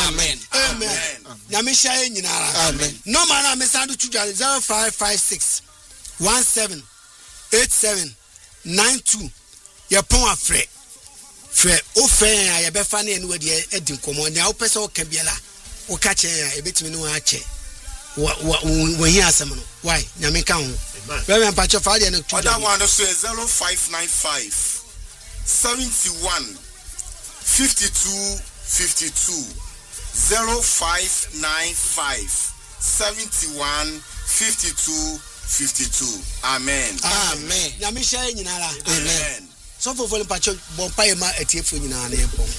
Amen. Amen. Nyamisha nyinara. Amen. No man am send to 0556 17 87 92. Your pon afre. Fre o fe ya be fa na enu we de edi nkomo na o pese o ka biela o ka che ya e betimi no a che we here asem no why nyame ka ho we me mpacho fa de no tu other one so 0595 71 52 52 0595 71 52 52. Amen. Amen. Nyame sha nyinara. Amen. So for mpacho bon pa ma etiefo nyinara na yepon.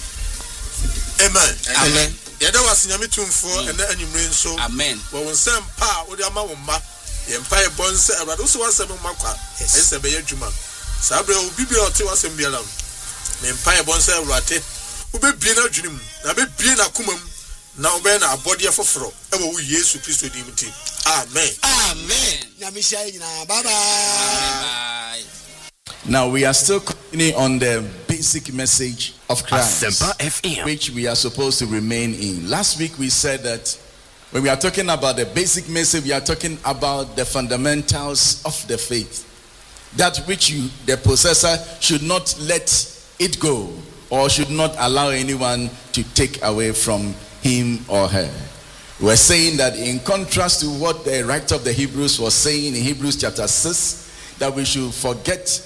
Amen. Amen. Yada was nyame tumfo ene anyumre nso. Amen. Wo nsem pa wo de ama wo ma. Ye mpa e bon se abado so wasem makwa. Ese be yadwuma. Sabre obi bi o te wasem biala. Me mpa e bon se awrate. Wo be bie na dwunim. Na be bie na komam. Na wo be na abode foforo. E wo Yesu Kristo di mti. Amen. Amen. Nyame sha nyinara. Bye bye. Bye. Now we are still continuing on the basic message of Christ, FM, which we are supposed to remain in. Last week we said that when we are talking about the basic message, we are talking about the fundamentals of the faith. That which the possessor, should not let it go or should not allow anyone to take away from him or her. We're saying that in contrast to what the writer of the Hebrews was saying in Hebrews chapter 6, that we should forget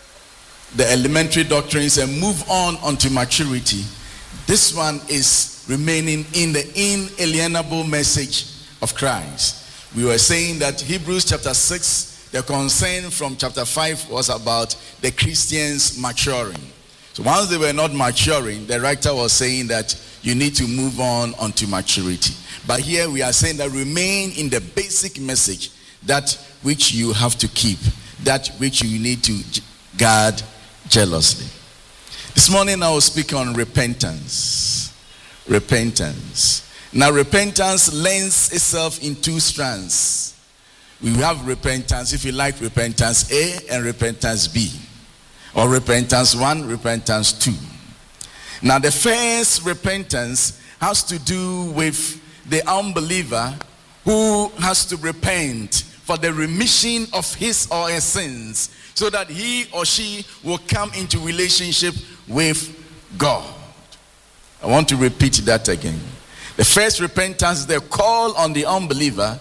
the elementary doctrines and move on unto maturity. This one is remaining in the inalienable message of Christ. We were saying that Hebrews chapter 6, the concern from chapter 5 was about the Christians maturing. So once they were not maturing, the writer was saying that you need to move on unto maturity. But here we are saying that remain in the basic message, that which you have to keep, that which you need to guard jealously. This morning I will speak on repentance. Repentance. Now repentance lends itself in two strands. We have repentance, if you like, repentance A and repentance B. Or repentance 1, repentance 2. Now the first repentance has to do with the unbeliever who has to repent for the remission of his or her sins, so that he or she will come into relationship with God. I want to repeat that again. The first repentance is the call on the unbeliever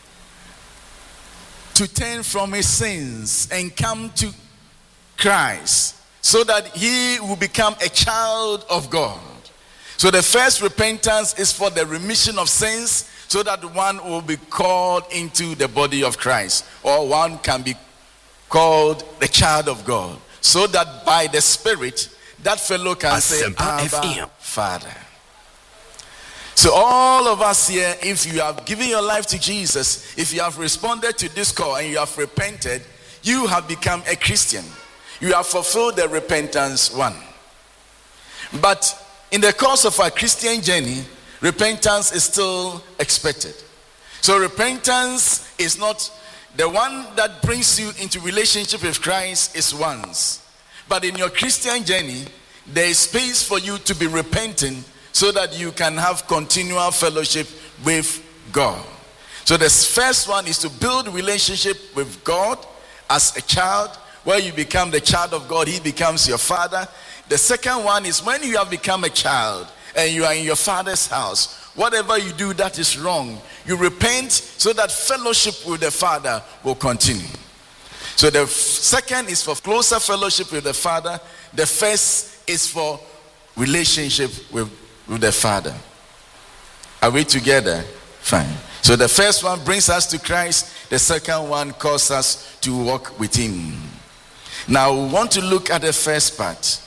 to turn from his sins and come to Christ, so that he will become a child of God. So the first repentance is for the remission of sins, so that one will be called into the body of Christ, or one can be called the child of God, so that by the Spirit that fellow can say, Abba, Father. So all of us here, if you have given your life to Jesus, if you have responded to this call and you have repented, you have become a Christian. You have fulfilled the repentance one. But in the course of our Christian journey, repentance is still expected. So repentance is not the one that brings you into relationship with Christ is once. But in your Christian journey, there is space for you to be repenting so that you can have continual fellowship with God. So the first one is to build relationship with God as a child. Where you become the child of God, he becomes your father. The second one is when you have become a child and you are in your father's house, whatever you do that is wrong, you repent so that fellowship with the Father will continue. So the second is for closer fellowship with the Father. The first is for relationship with the Father. Are we together? Fine. So the first one brings us to Christ. The second one calls us to walk with him. Now we want to look at the first part.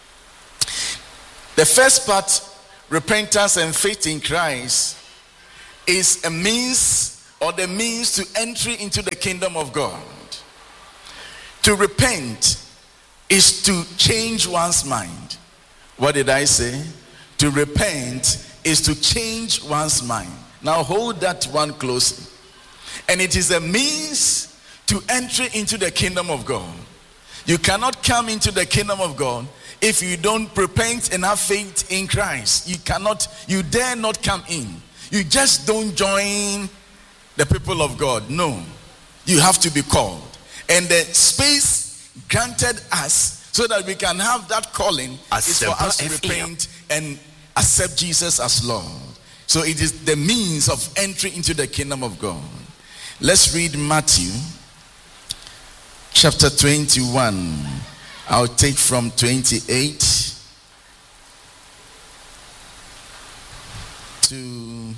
The first part, repentance and faith in Christ, is a means or the means to entry into the kingdom of God. To repent is to change one's mind. What did I say? To repent is to change one's mind. Now hold that one closely. And it is a means to entry into the kingdom of God. You cannot come into the kingdom of God if you don't repent and have faith in Christ. You dare not come in. You just don't join the people of God. No, you have to be called. And the space granted us so that we can have that calling is for us to repent and accept Jesus as Lord. So it is the means of entry into the kingdom of God. Let's read Matthew chapter 21. I'll take from 28 to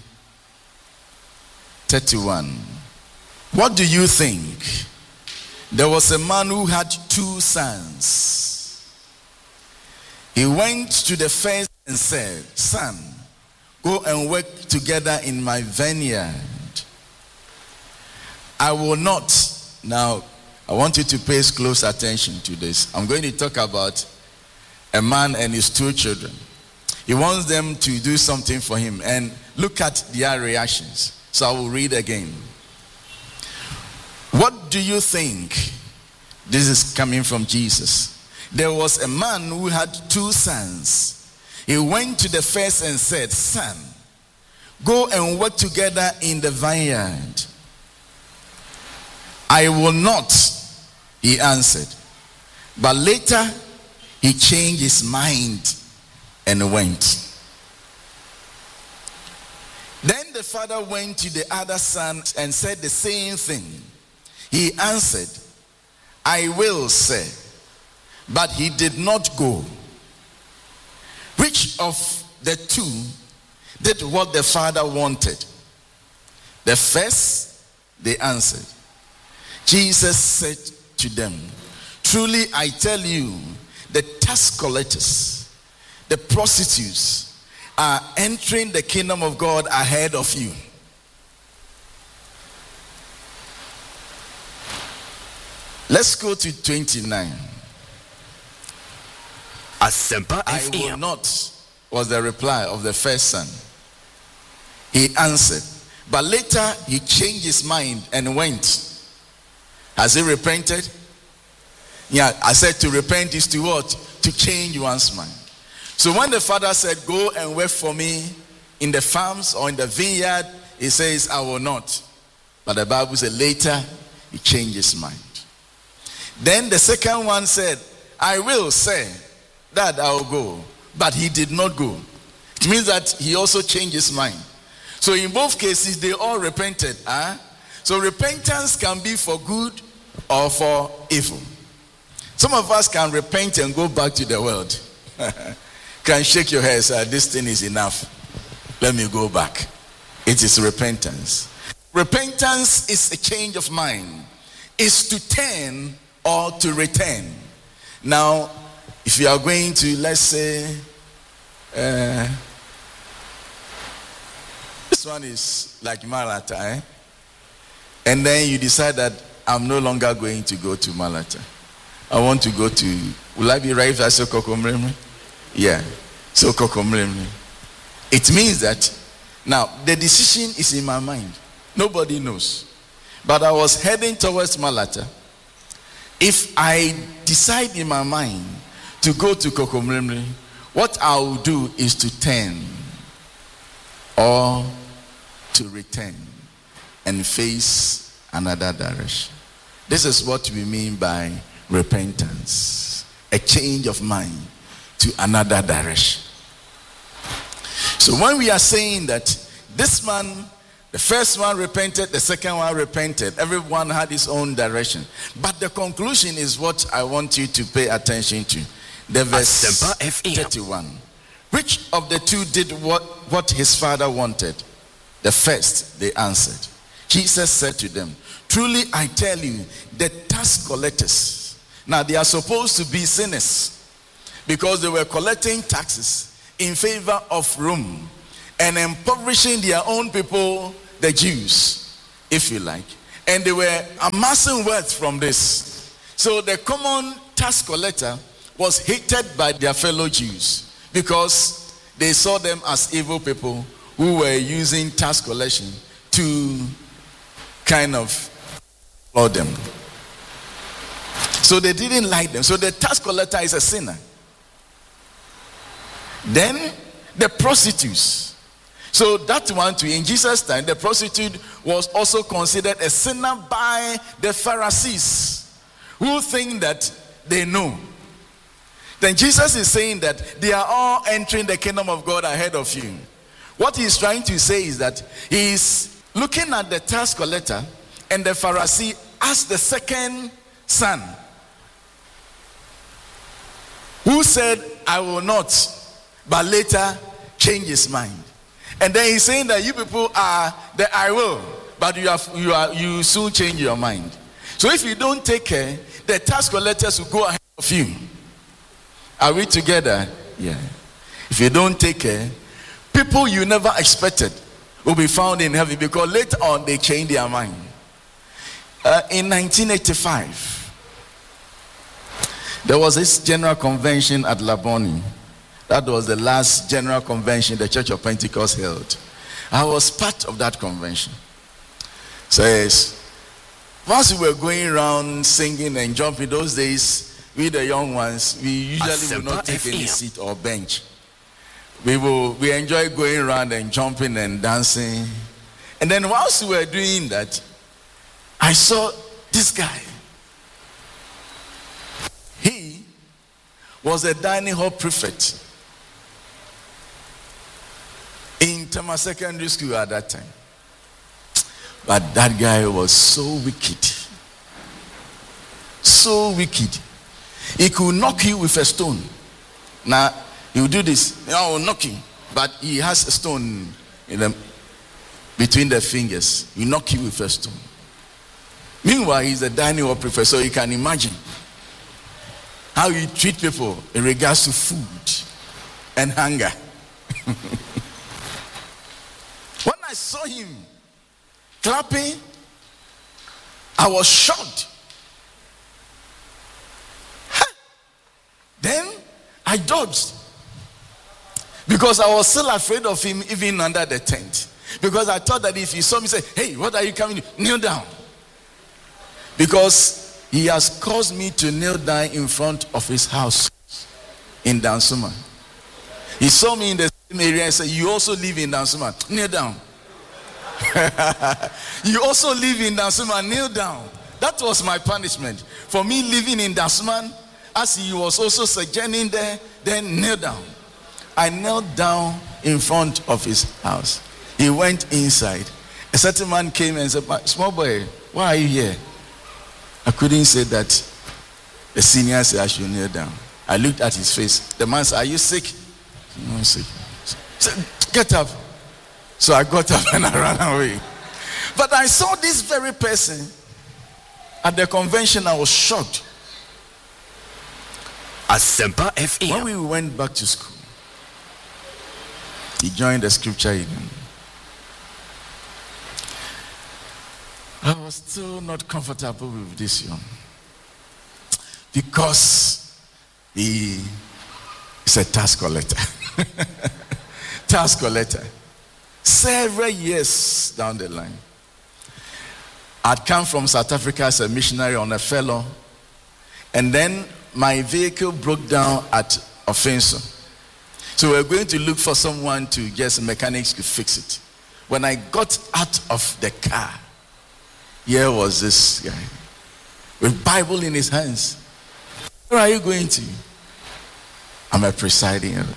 31. What do you think? There was a man who had 2 sons. He went to the first and said, "Son, go and work together in my vineyard." I will not. Now, I want you to pay close attention to this. I'm going to talk about a man and his 2 children. He wants them to do something for him, and look at their reactions. So I will read again. What do you think? This is coming from Jesus. There was a man who had 2 sons. He went to the first and said, "Son, go and work together in the vineyard." "I will not," he answered. But later he changed his mind and went. Then the father went to the other son and said the same thing. He answered, "I will, sir." But he did not go. Which of the 2 did what the father wanted? The first, they answered. Jesus said to them, "Truly I tell you, the tax collectors, the prostitutes, are entering the kingdom of God ahead of you." Let's go to 29. Asempa "I will FM. not," was the reply of the first son. He answered, but later he changed his mind and went. Has he repented? Yeah, I said to repent is to what? To change one's mind. So when the father said, "Go and work for me in the farms or in the vineyard," he says, "I will not." But the Bible said later he changed his mind. Then the second one said, "I will, say that I will go." But he did not go. It means that he also changed his mind. So in both cases, they all repented. So repentance can be for good or for evil. Some of us can repent and go back to the world. Can shake your head, say, "This thing is enough. Let me go back." It is repentance. Repentance is a change of mind. It's to turn or to return. Now, if you are going to, let's say, this one is like Malata, and then you decide that I'm no longer going to go to Malata. I want to go to, will I be right if I say Kokomremre? Yeah, so Kokomremre. It means that now the decision is in my mind. Nobody knows. But I was heading towards Malata. If I decide in my mind to go to Kokomremre, what I will do is to turn or to return and face another direction. This is what we mean by repentance. A change of mind to another direction. So when we are saying that this man, the first one repented, the second one repented, everyone had his own direction. But the conclusion is what I want you to pay attention to. The verse Asempa FM. 31. Which of the 2 did what his father wanted? The first, they answered. Jesus said to them, "Truly I tell you, the tax collectors," now they are supposed to be sinners because they were collecting taxes in favor of Rome and impoverishing their own people, the Jews, if you like. And they were amassing wealth from this. So the common tax collector was hated by their fellow Jews because they saw them as evil people who were using tax collection to kind of floor them. So they didn't like them. So the tax collector is a sinner. Then the prostitutes. So that one too, in Jesus' time, the prostitute was also considered a sinner by the Pharisees, who think that they know. Then Jesus is saying that they are all entering the kingdom of God ahead of you. What he's trying to say is that he's looking at the tax collector and the Pharisee as the second son, who said, I will not, but later change his mind. And then he's saying that you people are the I will, but you soon change your mind. So if you don't take care, the tax collectors will go ahead of you. Are we together? Yeah. If you don't take care, people you never expected will be found in heaven, because later on they change their mind. In 1985, there was this general convention at Laboni. That was the last general convention the Church of Pentecost held. I was part of that convention. Says, once we were going around singing and jumping, those days, we the young ones, we usually will not take any seat or bench. We enjoy going around and jumping and dancing. And then whilst we were doing that, I saw this guy. He was a dining hall prefect in Tama Secondary School at that time. But that guy was so wicked. So wicked. He could knock you with a stone. Now, he will do this. I will knock you. But he has a stone between the fingers. He knock you with a stone. Meanwhile, he's a dining hall prefect, so you can imagine how you treat people in regards to food and hunger. When I saw him clapping, I was shocked. Then I dodged, because I was still afraid of him even under the tent. Because I thought that if he saw me, say, hey, what are you coming to? Kneel down. Because he has caused me to kneel down in front of his house in Dansuma. He saw me in the same area and said, you also live in Dansuma. Kneel down. You also live in Dansuma. Kneel down. That was my punishment. For me living in Dansuma, as he was also sojourning there, then kneel down. I knelt down in front of his house. He went inside. A certain man came and said, small boy, why are you here? I couldn't say that. The senior said I should kneel down. I looked at his face. The man said, are you sick? No, I'm sick. Said, get up. So I got up and I ran away. But I saw this very person at the convention. I was shocked. Asempa FM. When we went back to school, he joined the scripture evening. I was still not comfortable with this young, because he is a tax collector. Tax collector. Several years down the line, I'd come from South Africa as a missionary on a fellow, and then my vehicle broke down at Offenso. So we were going to look for someone to get some mechanics to fix it. When I got out of the car, here was this guy with Bible in his hands. Where are you going to? I'm a presiding elder.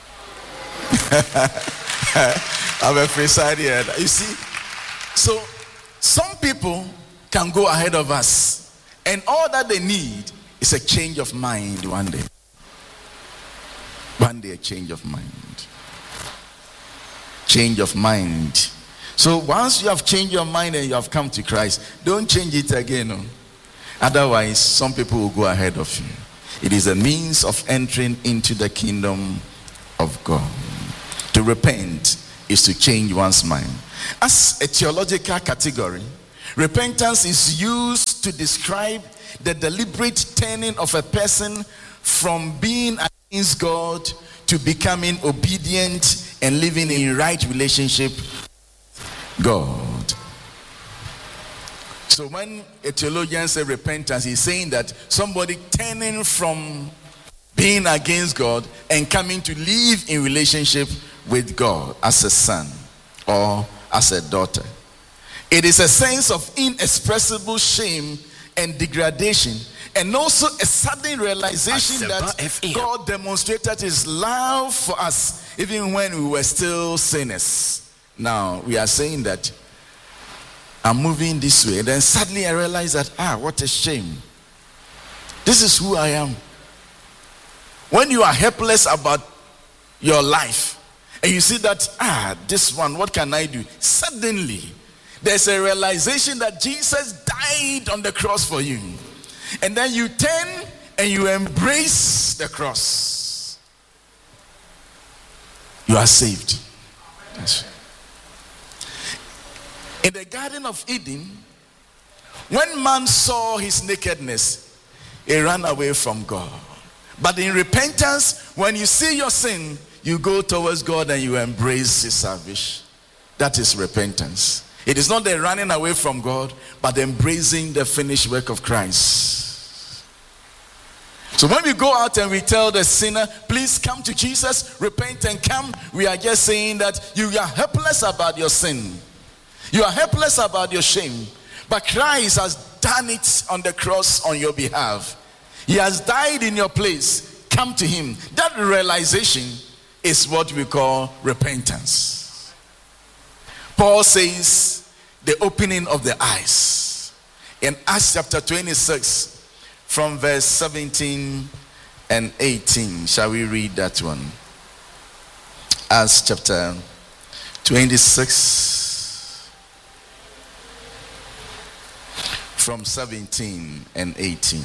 I'm a presiding elder. You see? So some people can go ahead of us, and all that they need is a change of mind one day. One day a change of mind. Change of mind. So once you have changed your mind and you have come to Christ, don't change it again. No? Otherwise, some people will go ahead of you. It is a means of entering into the kingdom of God. To repent is to change one's mind. As a theological category, repentance is used to describe the deliberate turning of a person from being against God to becoming obedient and living in right relationship with God. So when a theologian says repentance, he's saying that somebody turning from being against God and coming to live in relationship with God as a son or as a daughter. It is a sense of inexpressible shame and degradation, and also a sudden realization that God demonstrated his love for us even when we were still sinners. Now we are saying that I'm moving this way, and then suddenly I realize that what a shame. This is who I am. When you are helpless about your life and you see that this one, what can I do? Suddenly there's a realization that Jesus died on the cross for you, and then you turn and you embrace the cross. You are saved. Yes. In the Garden of Eden, when man saw his nakedness, he ran away from God. But in repentance, when you see your sin, you go towards God and you embrace his salvation. That is repentance. It is not the running away from God, but embracing the finished work of Christ. So when we go out and we tell the sinner, please come to Jesus, repent and come, we are just saying that you are helpless about your sin. You are helpless about your shame. But Christ has done it on the cross on your behalf. He has died in your place. Come to him. That realization is what we call repentance. Paul says the opening of the eyes. In Acts chapter 26, from verse 17 and 18. Shall we read that one? Acts chapter 26, from 17 and 18.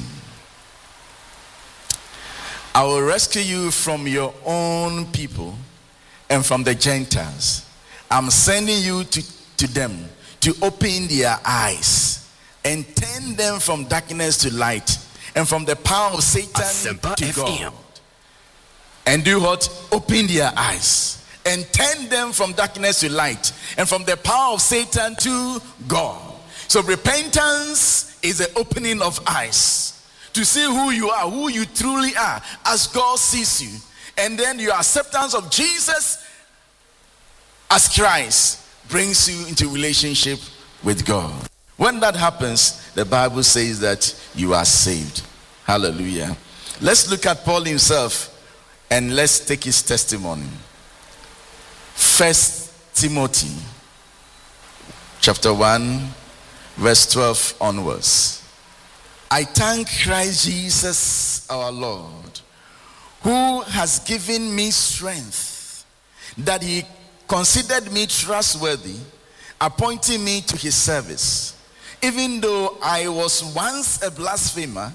I will rescue you from your own people and from the Gentiles. I'm sending you to them to open their eyes and turn them from darkness to light and from the power of Satan to God. And do what? Open their eyes and turn them from darkness to light and from the power of Satan to God. So repentance is the opening of eyes to see who you are, who you truly are as God sees you. And then your acceptance of Jesus as Christ brings you into relationship with God. When that happens, the Bible says that you are saved. Hallelujah. Let's look at Paul himself and let's take his testimony. 1 Timothy chapter 1 verse 12 onwards. I thank Christ Jesus our Lord, who has given me strength, that he considered me trustworthy, appointing me to his service. Even though I was once a blasphemer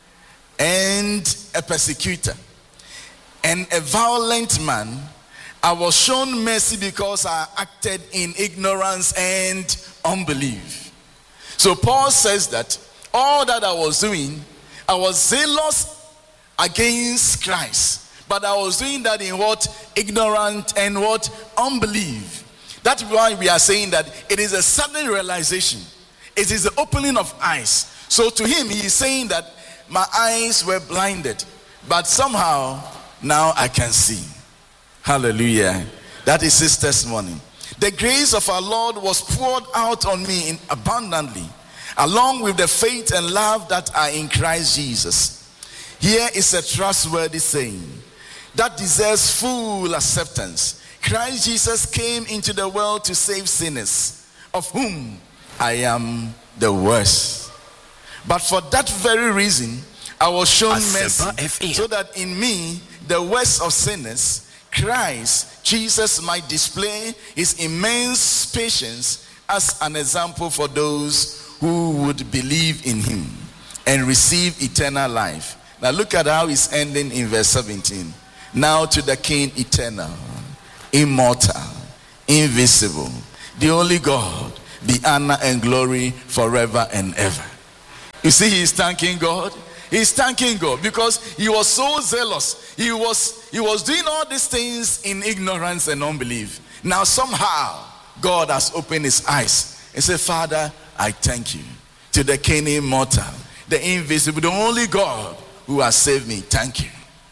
and a persecutor and a violent man, I was shown mercy because I acted in ignorance and unbelief. So Paul says that all that I was doing, I was zealous against Christ. But I was doing that in what? Ignorant and what? Unbelief. That's why we are saying that it is a sudden realization. It is the opening of eyes. So to him, he is saying that my eyes were blinded, but somehow now I can see. Hallelujah. That is his testimony. The grace of our Lord was poured out on me abundantly, along with the faith and love that are in Christ Jesus. Here is a trustworthy saying that deserves full acceptance. Christ Jesus came into the world to save sinners, of whom I am the worst. But for that very reason, I was shown mercy, so that in me, the worst of sinners, Christ Jesus might display his immense patience as an example for those who would believe in him and receive eternal life. Now look at how it's ending in verse 17. Now to the King eternal, immortal, invisible, the only God, be honor and glory forever and ever. You see, he is thanking God. He's thanking God because he was so zealous. He was doing all these things in ignorance and unbelief. Now somehow God has opened his eyes and said, Father, I thank you. To the King immortal, the invisible, the only God who has saved me. Thank you.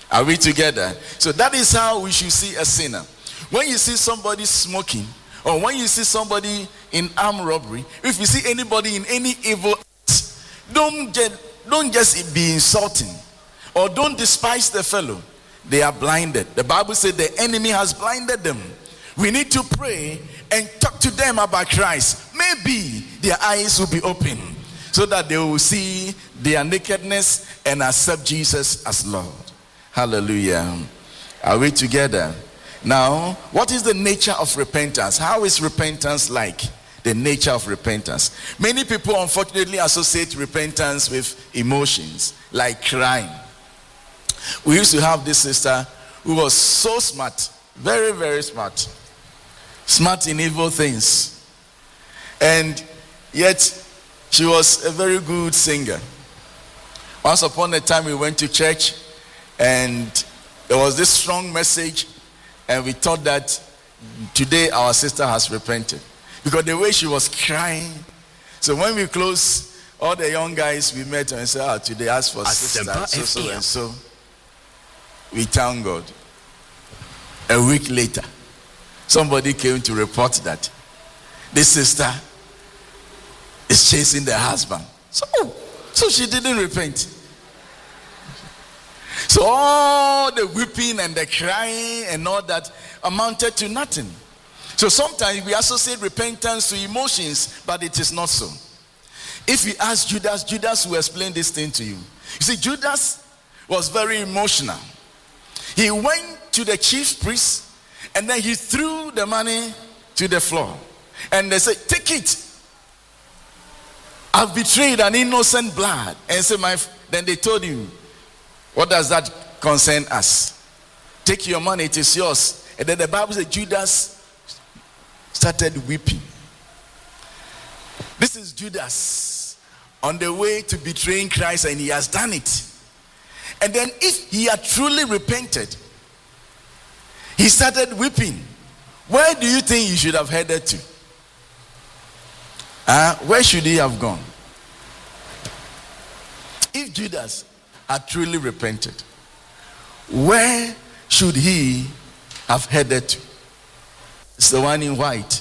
Are we together? So that is how we should see a sinner. When you see somebody smoking, or when you see somebody in armed robbery, if you see anybody in any evil act, don't just be insulting, or don't despise the fellow. They are blinded. The Bible said the enemy has blinded them. We need to pray and talk to them about Christ. Maybe their eyes will be open so that they will see their nakedness and accept Jesus as Lord. Hallelujah. Are we together? Now, what is the nature of repentance? How is repentance like? The nature of repentance. Many people unfortunately associate repentance with emotions, like crying. We used to have this sister who was so smart, very, very smart. Smart in evil things. And yet, she was a very good singer. Once upon a time, we went to church, and there was this strong message, and we thought that today our sister has repented. Because the way she was crying. So when we closed, all the young guys we met and said, today ask for sister so and so. We thank God. A week later, somebody came to report that this sister is chasing the husband. So she didn't repent. So all the weeping and the crying and all that amounted to nothing. So sometimes we associate repentance to emotions, but it is not so. If you ask Judas, Judas will explain this thing to you. You see, Judas was very emotional. He went to the chief priest and then he threw the money to the floor. And they said, take it. I've betrayed an innocent blood. And so then they told him, what does that concern us? Take your money, it is yours. And then the Bible says Judas started weeping. This is Judas on the way to betraying Christ, and he has done it. And then if he had truly repented, he started weeping. Where do you think he should have headed to? Where should he have gone? If Judas had truly repented, where should he have headed to? It's the one in white.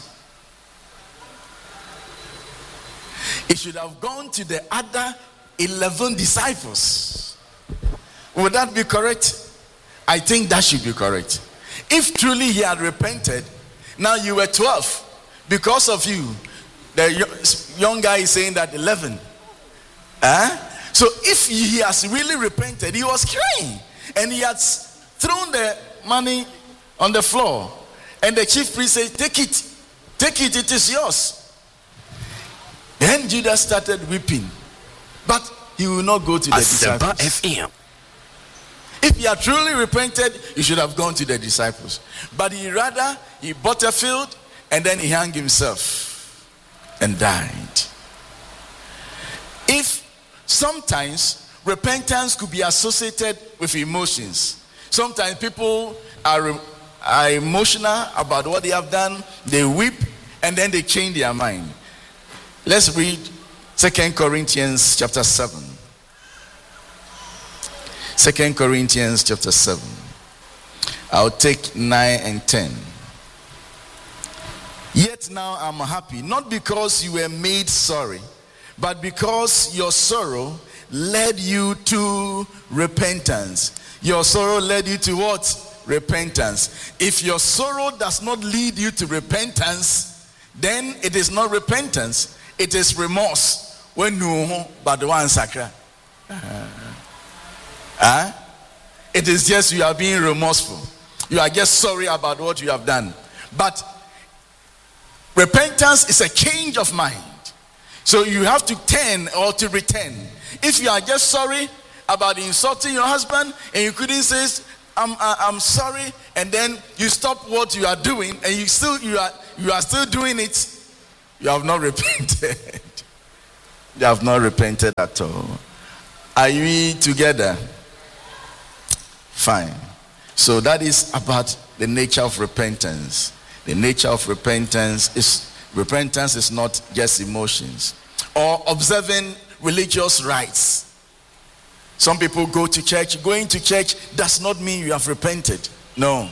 He should have gone to the other 11 disciples. Would that be correct? I think that should be correct. If truly he had repented, now you were 12. Because of you, the young guy is saying that 11. So if he has really repented, he was crying. And he had thrown the money on the floor. And the chief priest said, take it. Take it, it is yours. Then Judas started weeping. But he will not go to the disciples. FM. If he had truly repented, he should have gone to the disciples. But he bought a field and then he hung himself and died. If sometimes repentance could be associated with emotions. Sometimes people are emotional about what they have done. They weep and then they change their mind. Let's read 2 Corinthians chapter 7. 2 Corinthians chapter 7. I'll take 9 and 10. Yet now I'm happy, not because you were made sorry, but because your sorrow led you to repentance. Your sorrow led you to what? Repentance. If your sorrow does not lead you to repentance, then it is not repentance. It is remorse. When you but the one sakra. It is just you are being remorseful. You are just sorry about what you have done. But repentance is a change of mind. So you have to turn or to return. If you are just sorry about insulting your husband and you couldn't say I'm sorry, and then you stop what you are doing and you are still doing it, you have not repented. You have not repented at all. Are we together? Fine. So that is about the nature of repentance. The nature of repentance is not just emotions or observing religious rites. Some people go to church. Going to church does not mean you have repented. No.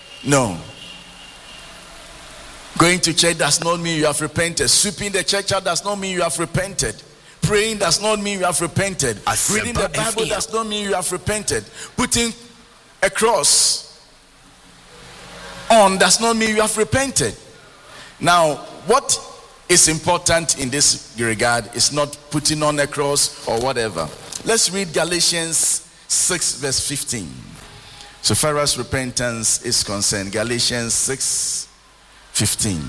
Going to church does not mean you have repented. Sweeping the church out does not mean you have repented. Praying does not mean you have repented. Reading the Bible does not mean you have repented. Putting a cross on does not mean you have repented. Now, what is important in this regard is not putting on a cross or whatever. Let's read Galatians 6 verse 15. So far as repentance is concerned, Galatians 6 15.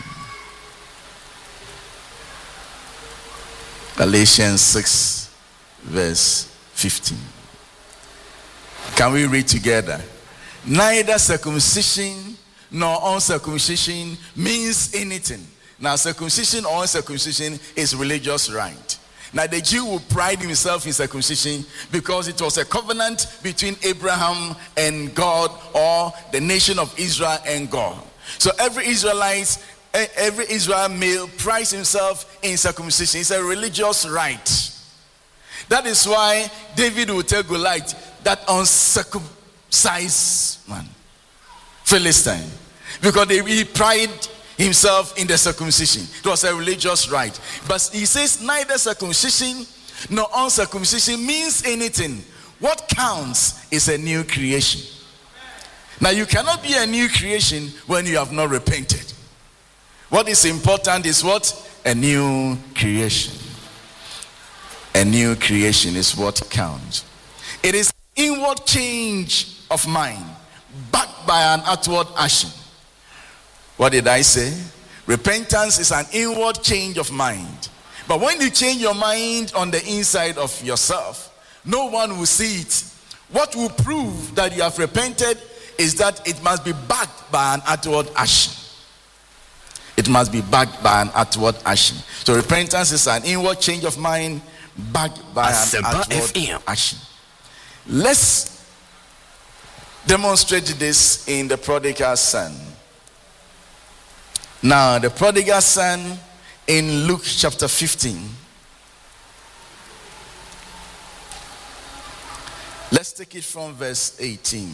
Galatians 6 verse 15. Can we read together? Neither circumcision nor uncircumcision means anything. Now, circumcision or uncircumcision is religious rite. Now, the Jew will pride himself in circumcision because it was a covenant between Abraham and God, or the nation of Israel and God. So every Israel male prides himself in circumcision. It's a religious rite. That is why David will tell Goliath, that uncircumcised man, Philistine, because he prided himself in the circumcision. It was a religious rite. But he says neither circumcision nor uncircumcision means anything. What counts is a new creation. Now, you cannot be a new creation when you have not repented. What is important is what? A new creation. A new creation is what counts. It is inward change of mind backed by an outward action. What did I say? Repentance is an inward change of mind. But when you change your mind on the inside of yourself, no one will see it. What will prove that you have repented is that it must be backed by an outward action. It must be backed by an outward action. So repentance is an inward change of mind backed by an outward action. Let's demonstrate this in the prodigal son. Now, the prodigal son in Luke chapter 15. Let's take it from verse 18.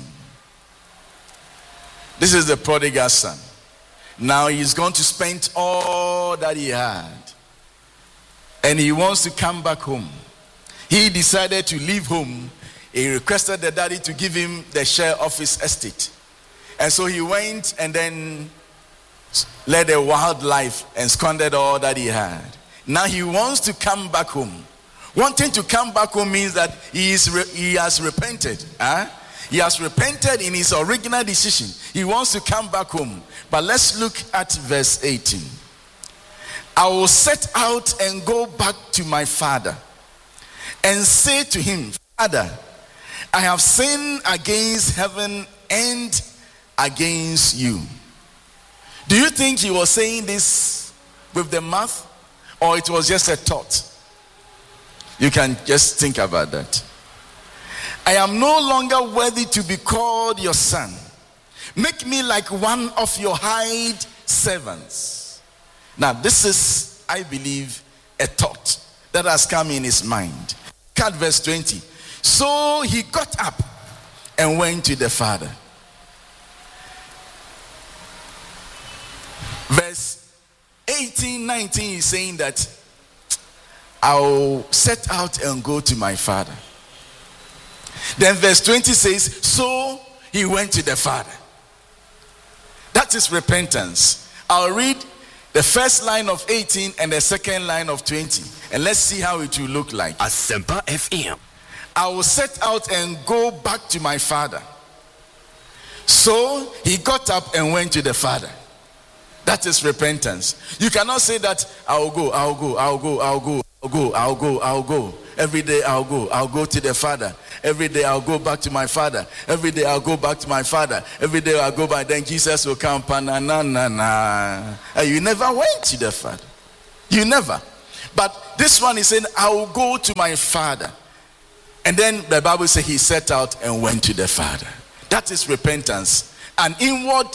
This is the prodigal son. Now he's going to spend all that he had, and he wants to come back home. He decided to leave home. He requested the daddy to give him the share of his estate. And so he went and then led a wild life and squandered all that he had. Now he wants to come back home. Wanting to come back home means that he has repented. He has repented in his original decision. He wants to come back home. But let's look at verse 18. I will set out and go back to my father and say to him, Father, I have sinned against heaven and against you. Do you think he was saying this with the mouth, or it was just a thought? You can just think about that. I am no longer worthy to be called your son. Make me like one of your hired servants. Now, this is, I believe, a thought that has come in his mind. Look at verse 20. So he got up and went to the father. Verse 18, 19 is saying that I'll set out and go to my father. Then verse 20 says, so he went to the father. That is repentance. I'll read the first line of 18 and the second line of 20. And let's see how it will look like. Asempa FM. I will set out and go back to my father. So he got up and went to the father. That is repentance. You cannot say that I'll go. Every day I'll go to the father. Every day I'll go back to my father. Every day I'll go back to my father. Every day I'll go back. Then Jesus will come. You never went to the father. You never. But this one is saying, I will go to my father. And then the Bible says he set out and went to the father. That is repentance. An inward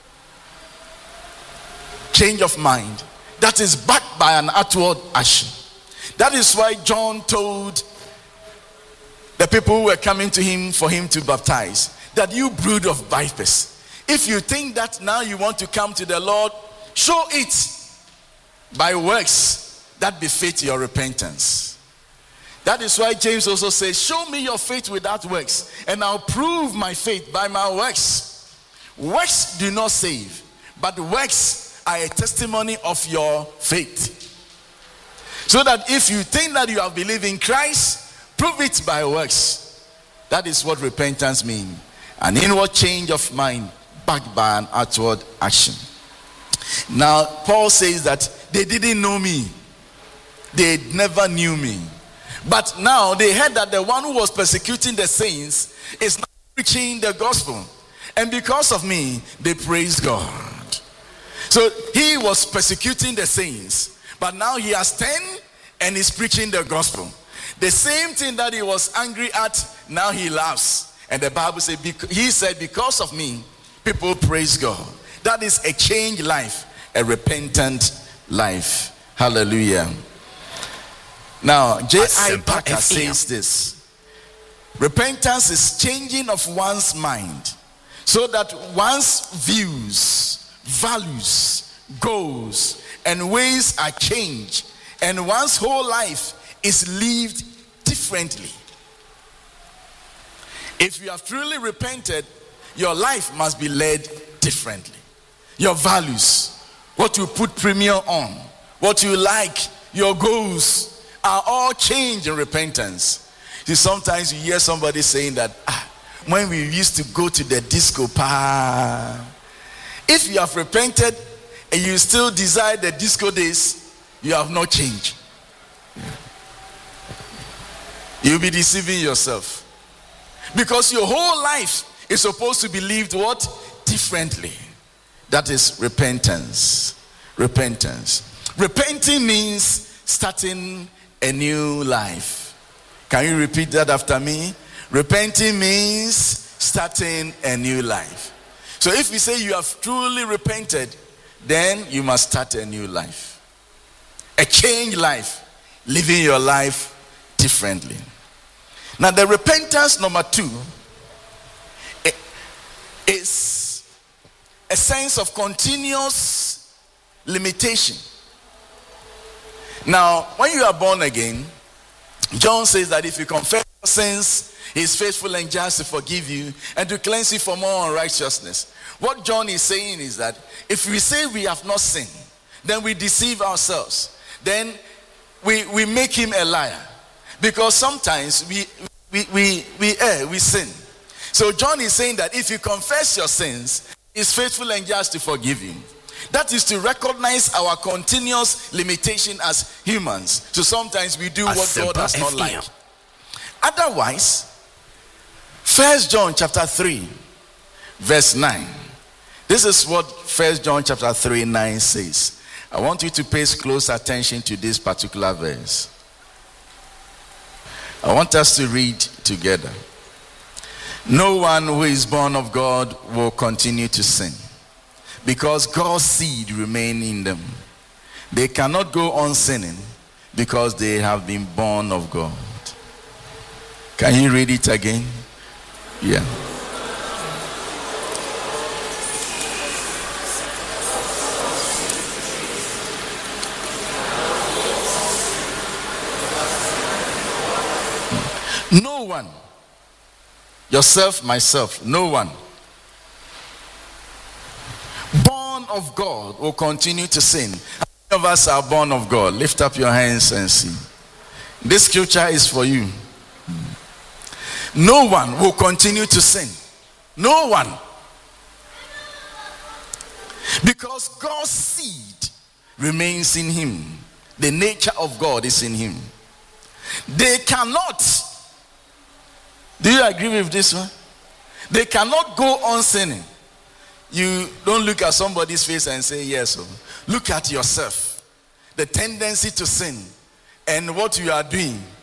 change of mind that is backed by an outward action. That is why John told the people who were coming to him for him to baptize, that you brood of vipers, if you think that now you want to come to the Lord, show it by works that befit your repentance. That is why James also says, show me your faith without works, and I'll prove my faith by my works. Works do not save, but works are a testimony of your faith. So that if you think that you have believed in Christ, prove it by works. That is what repentance means. An inward change of mind backed by an outward action. Now, Paul says that they didn't know me. They never knew me. But now they heard that the one who was persecuting the saints is now preaching the gospel. And because of me, they praise God. So he was persecuting the saints, but now he has turned and is preaching the gospel. The same thing that he was angry at, now he laughs. And the Bible says, he said, because of me, people praise God. That is a changed life, a repentant life. Hallelujah. Now, J.I. Packer says this: repentance is changing of one's mind so that one's views, values, goals, and ways are changed, and one's whole life is lived differently. If you have truly repented, your life must be led differently. Your values, what you put premium on, what you like, your goals are all changed in repentance. See, sometimes you hear somebody saying that, when we used to go to the disco, if you have repented and you still desire the disco days, you have not changed. You'll be deceiving yourself. Because your whole life is supposed to be lived what? Differently. That is repentance. Repentance. Repenting means starting a new life. Can you repeat that after me? Repenting means starting a new life. So if we say you have truly repented, then you must start a new life. A changed life. Living your life differently. Now the repentance number 2 is a sense of continuous limitation. Now, when you are born again, John says that if you confess your sins, he is faithful and just to forgive you and to cleanse you from all unrighteousness. What John is saying is that if we say we have not sinned, then we deceive ourselves. Then we make him a liar. Because sometimes we err, we sin. So John is saying that if you confess your sins, he is faithful and just to forgive you. That is to recognize our continuous limitation as humans. So sometimes we do what God does not like. Otherwise, 1 John chapter 3, verse 9. This is what 1 John chapter 3, 9 says. I want you to pay close attention to this particular verse. I want us to read together. No one who is born of God will continue to sin, because God's seed remain in them. They cannot go on sinning because they have been born of God. Can you read it again? Yeah. No one, yourself, myself, no one born of God will continue to sin. How many of us are born of God? Lift up your hands and see. This scripture is for you. No one will continue to sin. No one. Because God's seed remains in him. The nature of God is in him. They cannot. Do you agree with this one? They cannot go on sinning. You don't look at somebody's face and say yes. Look at yourself. The tendency to sin and what you are doing